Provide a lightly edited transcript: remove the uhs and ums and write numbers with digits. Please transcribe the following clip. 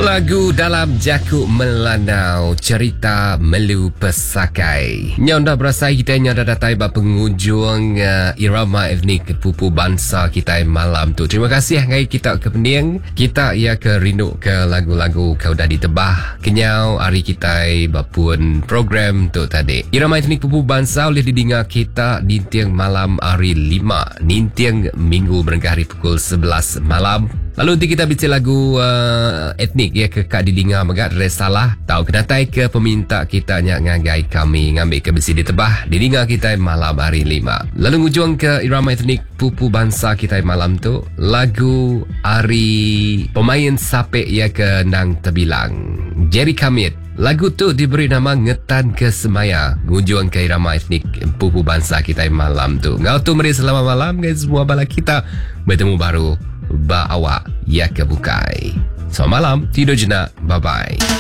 Lagu dalam Jakuk Melanau, cerita melu pesakai. Nyonda berasai kita nyonda datai ba pengunjung irama etnik pupu bangsa kita malam tu. Terima kasih ngai kita ke pening. Kita ia ke rindu ke lagu-lagu kau dah ditebah. Kenyau hari kita bapun program tu tadi. Irama etnik pupu bangsa oleh didengar kita nintiang malam hari 5, nintiang minggu berengkari pukul 11 malam. Lalu nanti kita bincang lagu etnik ya ke kak didengar magat resalah tahu kedatai ke peminta kita ngagai kami ngambil ke besi ditebah didengar kita malam hari 5. Lalu ngujung ke irama etnik pupu bangsa kita malam tu lagu hari pemain sape ya ke nang terbilang Jerry Kamit. Lagu tu diberi nama Ngetan ke Semaya. Ngujung ke irama etnik pupu bangsa kita malam tu. Ngau tu meri selamat malam guys semua bala kita bertemu baru ba awak ya kebukai. Selamat malam, tidur jenak, bye-bye.